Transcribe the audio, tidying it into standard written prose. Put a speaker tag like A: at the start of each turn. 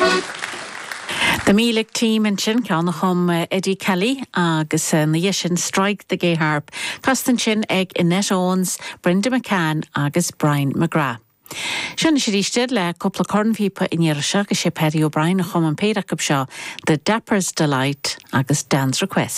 A: The mílig team in sin ceanna chum Eddie Kelly agus na sin Strike the Gay Harp, Costan sin ag Annette Owens, Brenda McCann agus Brian McGrath. Sinna sé rístead le cúpla cornmhípa iníire agus sé Paddy O'Brien a chum an péireach seo The Dapper's Delight agus Dan's Request.